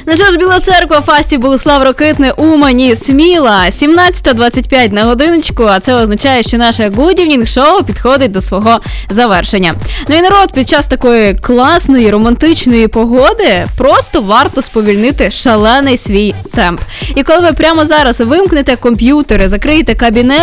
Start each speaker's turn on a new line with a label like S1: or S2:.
S1: Ну що ж, Біла Церква, Фастів, Богуслав, Рокитне, Умані, Сміла. 17:25 на годиночку, а це означає, що наше Good Evening шоу підходить до свого завершення. Ну і народ, під час такої класної, романтичної погоди просто варто сповільнити шалений свій темп. І коли ви прямо зараз вимкнете комп'ютери, закриєте кабінет